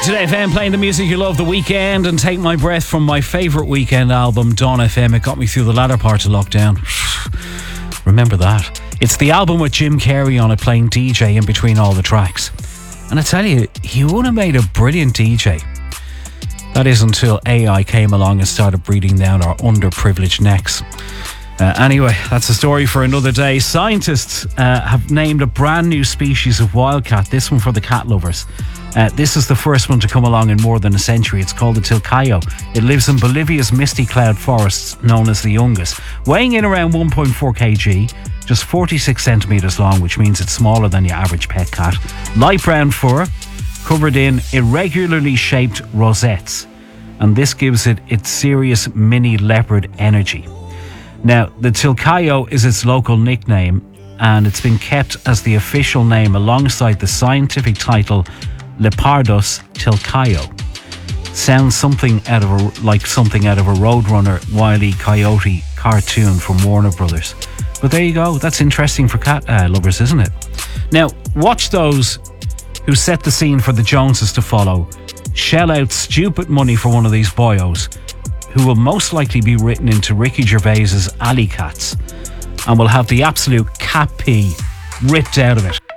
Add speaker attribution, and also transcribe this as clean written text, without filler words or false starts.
Speaker 1: Today FM playing the music you love, The Weekend, and Take My Breath from my favourite Weekend album, Dawn FM. It got me through the latter part of lockdown. Remember that. It's the album with Jim Carrey on it, playing DJ in between all the tracks. And I tell you, he would have made a brilliant DJ. That is until AI came along and started breathing down our underprivileged necks. Anyway, that's a story for another day. Scientists have named a brand new species of wildcat, this one for the cat lovers. This is the first one to come along in more than a century. It's called the Tilcayo. It lives in Bolivia's misty cloud forests, known as the Yungas. Weighing in around 1.4 kg, just 46 centimetres long, which means it's smaller than your average pet cat. Light brown fur, covered in irregularly shaped rosettes. And this gives it its serious mini leopard energy. Now, the Tilcayo is its local nickname, and it's been kept as the official name alongside the scientific title Leopardus tilcayo. Sounds something out of a Roadrunner Wile E. Coyote cartoon from Warner Brothers. But there you go. That's interesting for cat lovers, isn't it? Now, watch those who set the scene for the Joneses to follow shell out stupid money for one of these boyos, who will most likely be written into Ricky Gervais's Alley Cats, and will have the absolute cat pee ripped out of it.